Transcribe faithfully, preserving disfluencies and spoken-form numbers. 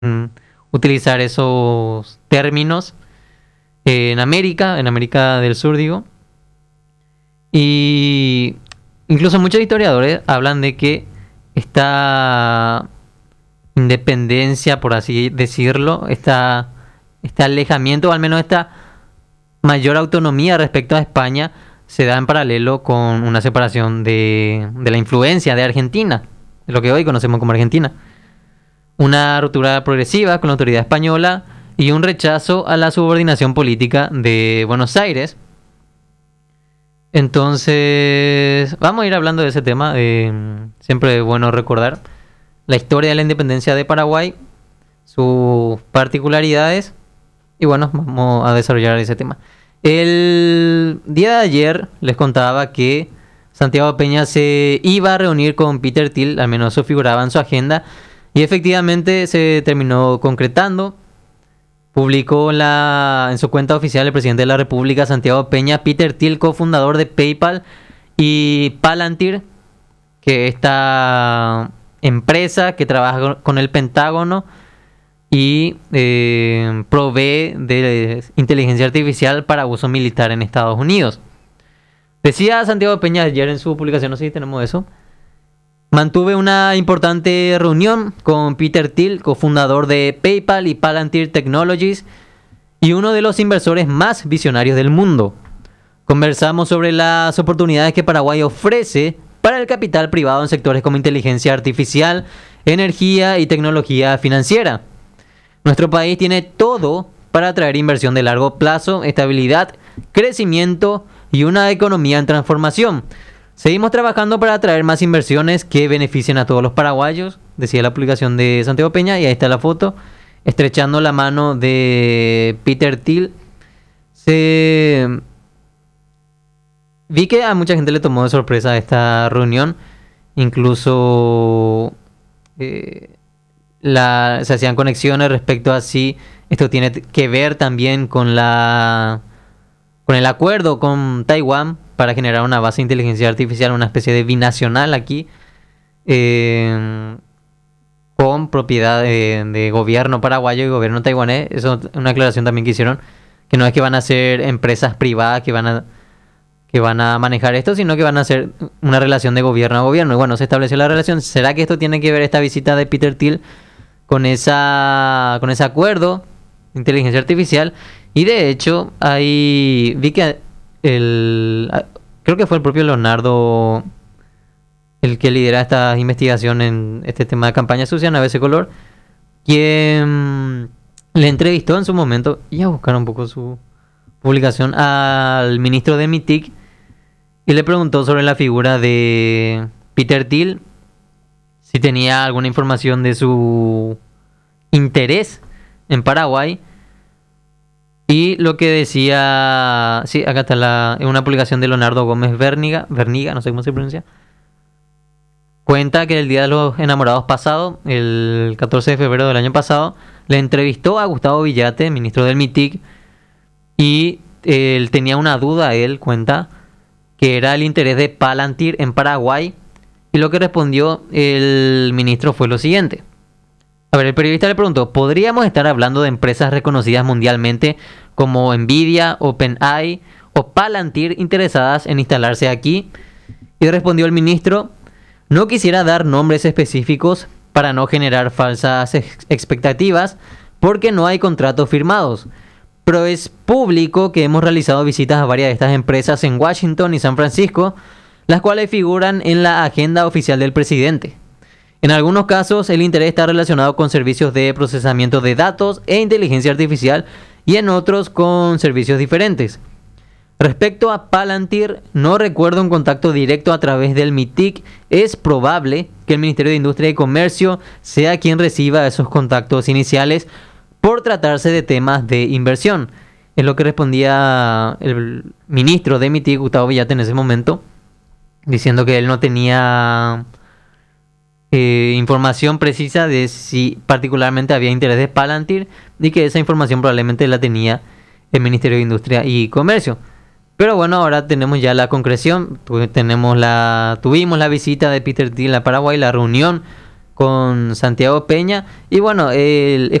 mm, utilizar esos términos en América, en América del Sur, digo. Y incluso muchos historiadores hablan de que esta independencia, por así decirlo, esta, este alejamiento, o al menos esta mayor autonomía respecto a España, se da en paralelo con una separación de, de la influencia de Argentina, de lo que hoy conocemos como Argentina. Una ruptura progresiva con la autoridad española y un rechazo a la subordinación política de Buenos Aires. Entonces, vamos a ir hablando de ese tema. Eh, siempre es bueno recordar la historia de la independencia de Paraguay, sus particularidades, y bueno, vamos a desarrollar ese tema. El día de ayer les contaba que Santiago Peña se iba a reunir con Peter Thiel, al menos eso figuraba en su agenda, y efectivamente se terminó concretando. Publicó la, en su cuenta oficial el presidente de la República, Santiago Peña, Peter Thiel, cofundador de PayPal, y Palantir, que esta empresa que trabaja con el Pentágono y eh, provee de inteligencia artificial para uso militar en Estados Unidos. Decía Santiago Peña ayer en su publicación, no sé si tenemos eso, mantuve una importante reunión con Peter Thiel, cofundador de PayPal y Palantir Technologies, y uno de los inversores más visionarios del mundo. Conversamos sobre las oportunidades que Paraguay ofrece para el capital privado en sectores como inteligencia artificial, energía y tecnología financiera. Nuestro país tiene todo para atraer inversión de largo plazo, estabilidad, crecimiento y una economía en transformación. Seguimos trabajando para atraer más inversiones que beneficien a todos los paraguayos, decía la publicación de Santiago Peña, y ahí está la foto, estrechando la mano de Peter Thiel. Se... Vi que a mucha gente le tomó de sorpresa esta reunión, incluso eh, la, se hacían conexiones respecto a si esto tiene que ver también con la con el acuerdo con Taiwán para generar una base de inteligencia artificial, una especie de binacional aquí, eh, con propiedad de, de gobierno paraguayo y gobierno taiwanés. Eso es una aclaración también que hicieron, que no es que van a ser empresas privadas que van a que van a manejar esto, sino que van a ser una relación de gobierno a gobierno. Y bueno, se estableció la relación. ¿Será que esto tiene que ver, esta visita de Peter Thiel, con esa con ese acuerdo de inteligencia artificial? Y de hecho, ahí vi que el creo que fue el propio Leonardo el que lidera esta investigación en este tema de campaña sucia, Nave Color, quien le entrevistó en su momento, y a buscar un poco su publicación, al ministro de MITIC, y le preguntó sobre la figura de Peter Thiel, si tenía alguna información de su interés en Paraguay. Y lo que decía, sí, acá está la, en una publicación de Leonardo Gómez Verniga, Verniga, no sé cómo se pronuncia, cuenta que el Día de los Enamorados pasado, el catorce de febrero del año pasado, le entrevistó a Gustavo Villate, ministro del MITIC, y él tenía una duda, él cuenta, que era el interés de Palantir en Paraguay, y lo que respondió el ministro fue lo siguiente. A ver, el periodista le preguntó, ¿podríamos estar hablando de empresas reconocidas mundialmente como Nvidia, OpenAI o Palantir interesadas en instalarse aquí? Y respondió el ministro, no quisiera dar nombres específicos para no generar falsas ex- expectativas porque no hay contratos firmados, pero es público que hemos realizado visitas a varias de estas empresas en Washington y San Francisco, las cuales figuran en la agenda oficial del presidente. En algunos casos, el interés está relacionado con servicios de procesamiento de datos e inteligencia artificial, y en otros con servicios diferentes. Respecto a Palantir, no recuerdo un contacto directo a través del MITIC. Es probable que el Ministerio de Industria y Comercio sea quien reciba esos contactos iniciales por tratarse de temas de inversión. Es lo que respondía el ministro de MITIC, Gustavo Villate, en ese momento, diciendo que él no tenía Eh, información precisa de si particularmente había interés de Palantir, y que esa información probablemente la tenía el Ministerio de Industria y Comercio. Pero bueno, ahora tenemos ya la concreción, tu, tenemos la, tuvimos la visita de Peter Thiel a Paraguay, la reunión con Santiago Peña. Y bueno, el